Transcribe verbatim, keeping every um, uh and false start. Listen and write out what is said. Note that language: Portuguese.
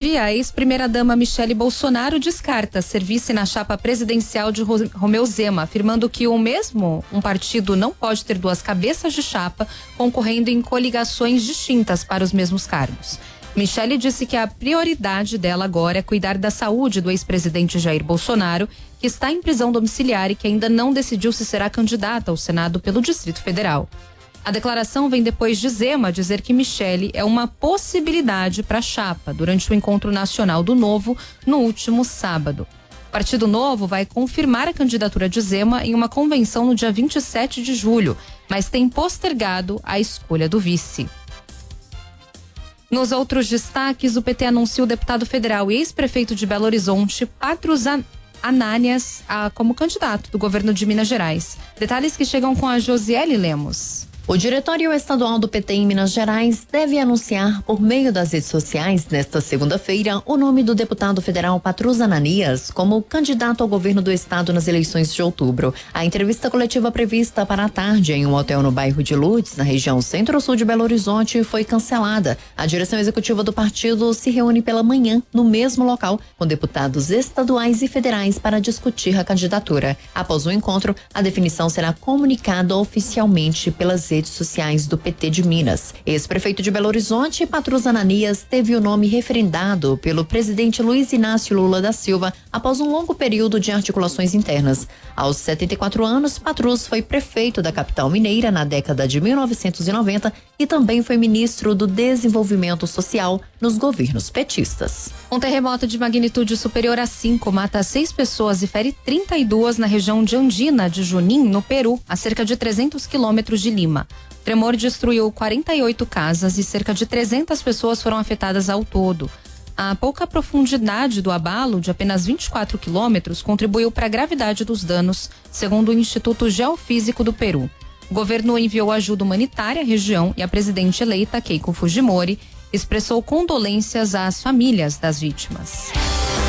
dia, a ex-primeira-dama Michele Bolsonaro descarta ser-vice na chapa presidencial de Romeu Zema, afirmando que o mesmo um partido não pode ter duas cabeças de chapa concorrendo em coligações distintas para os mesmos cargos. Michele disse que a prioridade dela agora é cuidar da saúde do ex-presidente Jair Bolsonaro, que está em prisão domiciliar e que ainda não decidiu se será candidata ao Senado pelo Distrito Federal. A declaração vem depois de Zema dizer que Michele é uma possibilidade para a chapa durante o encontro nacional do Novo no último sábado. O Partido Novo vai confirmar a candidatura de Zema em uma convenção no dia vinte e sete de julho, mas tem postergado a escolha do vice. Nos outros destaques, o P T anuncia o deputado federal e ex-prefeito de Belo Horizonte, Patrus Anánias, a, como candidato do governo de Minas Gerais. Detalhes que chegam com a Josiele Lemos. O Diretório Estadual do P T em Minas Gerais deve anunciar por meio das redes sociais nesta segunda-feira o nome do deputado federal Patrus Anánias como candidato ao governo do estado nas eleições de outubro. A entrevista coletiva prevista para a tarde em um hotel no bairro de Lourdes, na região centro-sul de Belo Horizonte, foi cancelada. A direção executiva do partido se reúne pela manhã no mesmo local com deputados estaduais e federais para discutir a candidatura. Após o encontro, a definição será comunicada oficialmente pelas redes sociais do P T de Minas. Ex-prefeito de Belo Horizonte, Patrus Anánias, teve o nome referendado pelo presidente Luiz Inácio Lula da Silva após um longo período de articulações internas. Aos setenta e quatro anos, Patrus foi prefeito da capital mineira na década de mil novecentos e noventa e também foi ministro do Desenvolvimento Social nos governos petistas. Um terremoto de magnitude superior a cinco mata seis pessoas e fere trinta e duas na região de Andina de Junín, no Peru, a cerca de trezentos quilômetros de Lima. O tremor destruiu quarenta e oito casas e cerca de trezentas pessoas foram afetadas ao todo. A pouca profundidade do abalo, de apenas vinte e quatro quilômetros, contribuiu para a gravidade dos danos, segundo o Instituto Geofísico do Peru. O governo enviou ajuda humanitária à região e a presidente eleita, Keiko Fujimori, expressou condolências às famílias das vítimas.